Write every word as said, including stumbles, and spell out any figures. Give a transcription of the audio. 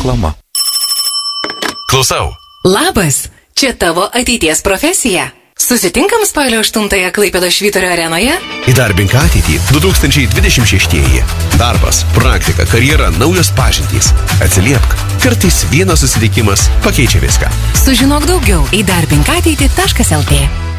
reklama. Klausau. Labas, čia tavo ateities profesija. Susitinkam spalio aštuntąją Klaipėdos Švyturio arenoje? Įdarbink ateitį du tūkstančiai dvidešimt šeštieji. Darbas, praktika, karjera, naujos pažintys. Atsiliepk. Kartais vienas susitikimas pakeičia viską. Sužinok daugiau įdarbink ateitį taškas el tė.